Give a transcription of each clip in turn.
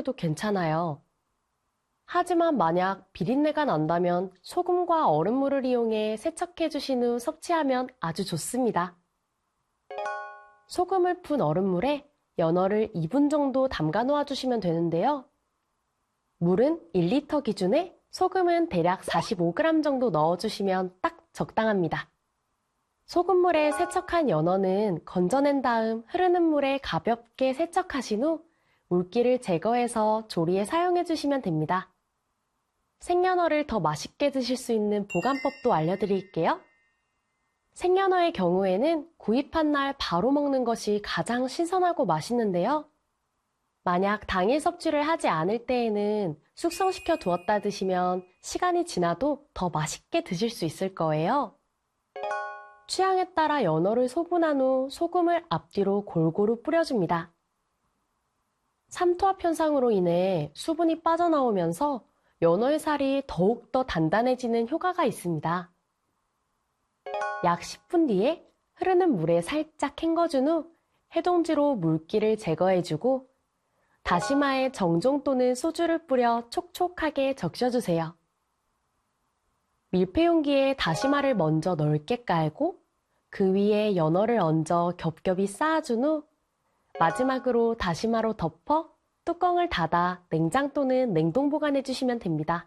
세척해주셔도 괜찮아요. 하지만 만약 비린내가 난다면 소금과 얼음물을 이용해 세척해주신 후 섭취하면 아주 좋습니다. 소금을 푼 얼음물에 연어를 2분 정도 담가 놓아주시면 되는데요. 물은 1리터 기준에 소금은 대략 45g 정도 넣어주시면 딱 적당합니다. 소금물에 세척한 연어는 건져낸 다음 흐르는 물에 가볍게 세척하신 후 물기를 제거해서 조리에 사용해주시면 됩니다. 생연어를 더 맛있게 드실 수 있는 보관법도 알려드릴게요. 생연어의 경우에는 구입한 날 바로 먹는 것이 가장 신선하고 맛있는데요. 만약 당일 섭취를 하지 않을 때에는 숙성시켜 두었다 드시면 시간이 지나도 더 맛있게 드실 수 있을 거예요. 취향에 따라 연어를 소분한 후 소금을 앞뒤로 골고루 뿌려줍니다. 삼투압 현상으로 인해 수분이 빠져나오면서 연어의 살이 더욱더 단단해지는 효과가 있습니다. 약 10분 뒤에 흐르는 물에 살짝 헹궈준 후 해동지로 물기를 제거해주고 다시마에 정종 또는 소주를 뿌려 촉촉하게 적셔주세요. 밀폐 용기에 다시마를 먼저 넓게 깔고 그 위에 연어를 얹어 겹겹이 쌓아준 후 마지막으로 다시마로 덮어 뚜껑을 닫아 냉장 또는 냉동 보관해주시면 됩니다.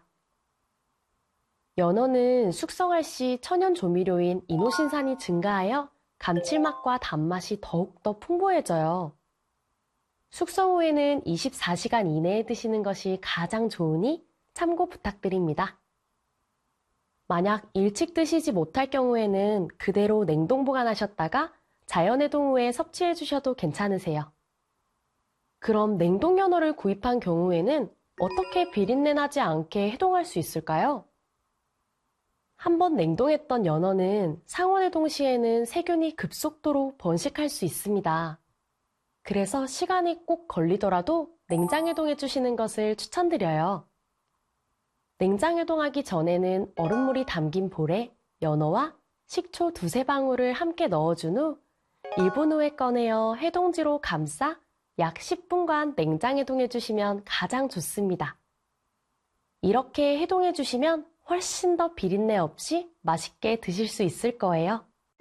연어는 숙성할 시 천연 조미료인 이노신산이 증가하여 감칠맛과 단맛이 더욱더 풍부해져요. 숙성 후에는 24시간 이내에 드시는 것이 가장 좋으니 참고 부탁드립니다. 만약 일찍 드시지 못할 경우에는 그대로 냉동 보관하셨다가 자연해동 후에 섭취해 주셔도 괜찮으세요. 그럼 냉동 연어를 구입한 경우에는 어떻게 비린내 나지 않게 해동할 수 있을까요? 한번 냉동했던 연어는 상온해동 시에는 세균이 급속도로 번식할 수 있습니다. 그래서 시간이 꼭 걸리더라도 냉장해동해 주시는 것을 추천드려요. 냉장해동하기 전에는 얼음물이 담긴 볼에 연어와 식초 2~3방울을 함께 넣어준 후 1분 후에 꺼내어 해동지로 감싸 약 10분간 냉장해동해 주시면 가장 좋습니다. 이렇게 해동해 주시면 훨씬 더 비린내 없이 맛있게 드실 수 있을 거예요.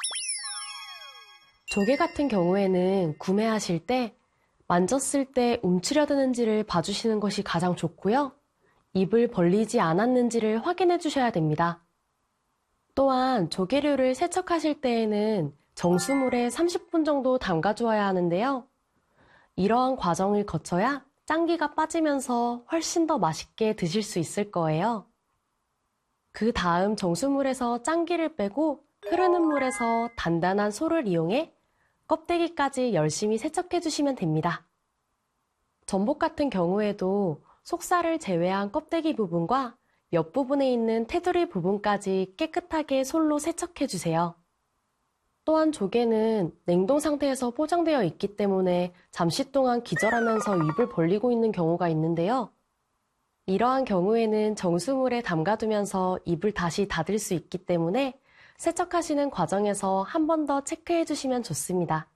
조개 같은 경우에는 구매하실 때 만졌을 때 움츠려드는지를 봐주시는 것이 가장 좋고요. 입을 벌리지 않았는지를 확인해 주셔야 됩니다. 또한 조개류를 세척하실 때에는 정수물에 30분 정도 담가주어야 하는데요. 이러한 과정을 거쳐야 짠기가 빠지면서 훨씬 더 맛있게 드실 수 있을 거예요. 그 다음 정수물에서 짠기를 빼고 흐르는 물에서 단단한 솔을 이용해 껍데기까지 열심히 세척해 주시면 됩니다. 전복 같은 경우에도 속살을 제외한 껍데기 부분과 옆부분에 있는 테두리 부분까지 깨끗하게 솔로 세척해 주세요. 또한 조개는 냉동 상태에서 포장되어 있기 때문에 잠시 동안 기절하면서 입을 벌리고 있는 경우가 있는데요. 이러한 경우에는 정수물에 담가두면서 입을 다시 닫을 수 있기 때문에 세척하시는 과정에서 한 번 더 체크해 주시면 좋습니다.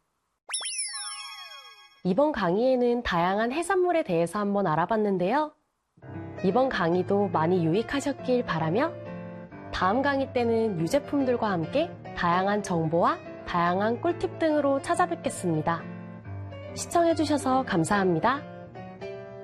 이번 강의에는 다양한 해산물에 대해서 한번 알아봤는데요. 이번 강의도 많이 유익하셨길 바라며 다음 강의 때는 유제품들과 함께 다양한 정보와 다양한 꿀팁 등으로 찾아뵙겠습니다. 시청해주셔서 감사합니다.